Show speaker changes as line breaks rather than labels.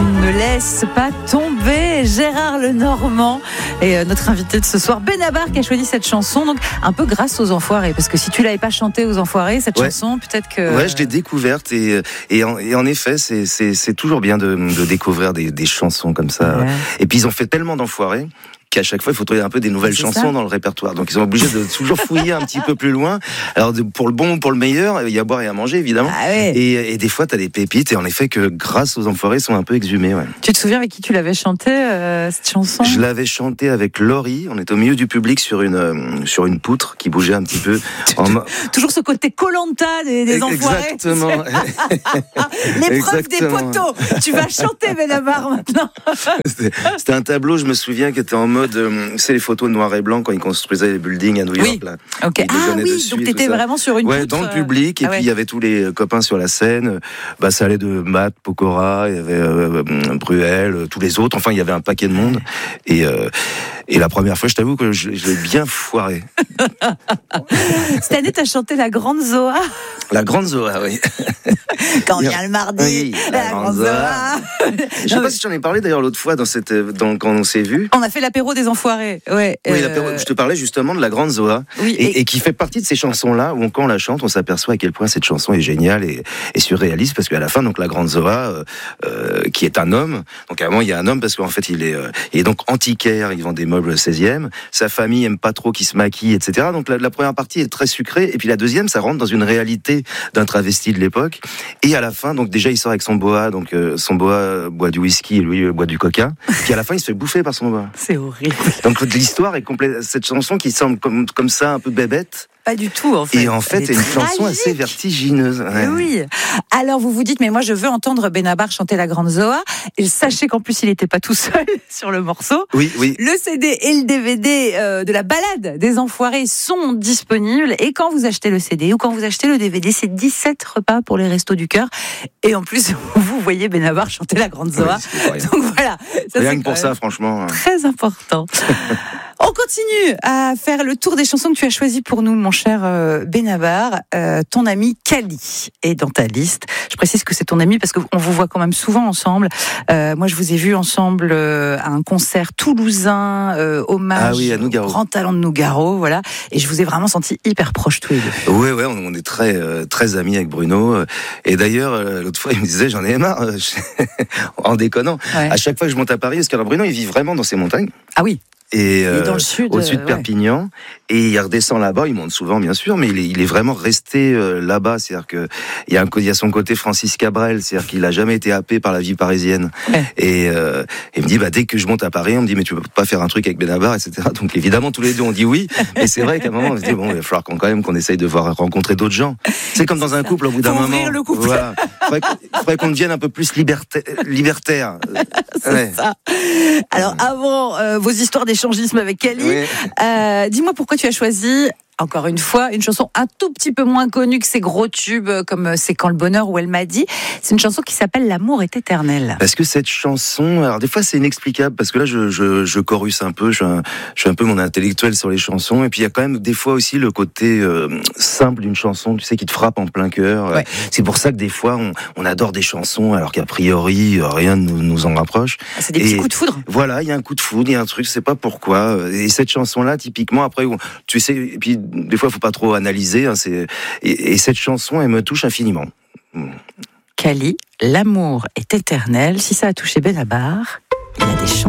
Tu ne laisses pas tomber, Gérard Lenormand et notre invité de ce soir, Benabar, qui a choisi cette chanson, donc un peu grâce aux Enfoirés, parce que si tu l'avais pas chantée aux Enfoirés, cette chanson, peut-être que...
Ouais, je l'ai découverte et en effet, c'est toujours bien de découvrir des chansons comme ça. Ouais. Et puis ils ont fait tellement d'Enfoirés qu'à chaque fois, il faut trouver un peu des nouvelles chansons dans le répertoire. Donc, ils sont obligés de toujours fouiller un petit peu plus loin. Alors, pour le bon ou pour le meilleur, il y a à boire et à manger, évidemment.
Ah ouais.
Et des fois, tu as des pépites. Et en effet, que grâce aux Enfoirés, sont un peu exhumés. Ouais.
Tu te souviens avec qui tu l'avais chantée, cette chanson ?
Je l'avais chantée avec Laurie. On était au milieu du public sur une poutre qui bougeait un petit peu.
Toujours ce côté Koh-Lanta des Enfoirés.
Exactement.
L'épreuve des poteaux. Tu vas chanter, Benabar, maintenant.
C'était un tableau, je me souviens, qui était en mode, c'est les photos noir et blanc quand ils construisaient les buildings à New York.
Oui.
Là.
Okay. Ah oui, donc t'étais vraiment sur une poutre.
Dans le public, et puis il y avait tous les copains sur la scène. Ça allait de Matt, Pokora, il y avait Bruel, tous les autres. Enfin, il y avait un paquet de monde. Et la première fois, je t'avoue que je l'ai bien foiré.
Cette année, t'as chanté La Grande Zoa.
La Grande Zoa, oui.
Quand vient le mardi, la Grande Zoa.
Je sais pas si j'en ai parlé d'ailleurs l'autre fois quand on s'est vu.
On a fait l'apéro des Enfoirés. Ouais.
Oui, l'apéro. Je te parlais justement de La Grande Zoa.
Oui,
et qui fait partie de ces chansons-là où quand on la chante, on s'aperçoit à quel point cette chanson est géniale et surréaliste, parce qu'à la fin, donc La Grande Zoa, qui est un homme. Donc à un moment, il y a un homme parce qu'en fait, il est donc antiquaire. Il vend des meubles 16e. Sa famille aime pas trop qu'il se maquille, etc. Donc la première partie est très sucrée, et puis la deuxième, ça rentre dans une réalité d'un travesti de l'époque. Et à la fin, donc déjà, il sort avec son boa. Donc son boa boit du whisky et lui boit du coca. Puis à la fin, il se fait bouffer par son boa.
C'est horrible.
Donc l'histoire est complète. Cette chanson qui semble comme ça un peu bébête.
Pas du tout, en fait.
Et en fait, c'est une chanson assez vertigineuse. Ouais.
Oui. Alors, vous vous dites, mais moi, je veux entendre Benabar chanter La Grande Zoa. Et sachez qu'en plus, il n'était pas tout seul sur le morceau.
Oui.
Le CD et le DVD de la balade des Enfoirés sont disponibles. Et quand vous achetez le CD ou quand vous achetez le DVD, c'est 17 repas pour les Restos du Cœur. Et en plus, vous voyez Benabar chanter La Grande Zoa.
Oui,
donc voilà.
Rien que pour ça, franchement.
Très important. On continue à faire le tour des chansons que tu as choisies pour nous, mon cher Benabar. Ton ami Kali est dans ta liste. Je précise que c'est ton ami parce qu'on vous voit quand même souvent ensemble. Moi, je vous ai vu ensemble à un concert toulousain, hommage au grand talent de Nougaro, voilà. Et je vous ai vraiment senti hyper proches tous les deux.
Oui, on est très, très amis avec Bruno. Et d'ailleurs, l'autre fois, il me disait, j'en ai marre, en déconnant. Ouais. À chaque fois que je monte à Paris, parce que Bruno, il vit vraiment dans ces montagnes.
Ah oui.
Et
dans le sud,
au sud de Perpignan, et il redescend là-bas, il monte souvent bien sûr, mais il est vraiment resté là-bas, c'est-à-dire que il y a son côté Francis Cabrel, c'est-à-dire qu'il a jamais été happé par la vie parisienne. Ouais. Et il me dit dès que je monte à Paris, on me dit mais tu peux pas faire un truc avec Benabar, etc. Donc évidemment tous les deux on dit oui, mais c'est vrai qu'à un moment on se dit il va falloir qu'on essaye de rencontrer d'autres gens. C'est comme dans un couple au bout d'un moment.
Le couple.
Voilà. Faudrait qu'on devienne un peu plus libertaire.
C'est ça. Alors avant vos histoires d'échangisme avec Kali, dis-moi pourquoi tu as choisi, encore une fois, une chanson un tout petit peu moins connue que ces gros tubes comme C'est quand le bonheur ou Elle m'a dit. C'est une chanson qui s'appelle L'amour est éternel.
Parce que cette chanson, alors des fois c'est inexplicable, parce que là je chorus un peu, je suis un peu mon intellectuel sur les chansons, et puis il y a quand même des fois aussi le côté simple d'une chanson, tu sais, qui te frappe en plein cœur. Ouais. C'est pour ça que des fois on adore des chansons alors qu'a priori rien ne nous en rapproche.
C'est des petits coups de foudre.
Voilà, il y a un coup de foudre, il y a un truc, je sais pas pourquoi. Et cette chanson-là, typiquement, après, tu sais, et puis des fois il faut pas trop analyser, hein, et cette chanson, elle me touche infiniment.
Kali, L'amour est éternel. Si ça a touché Benabar, il y a des chances.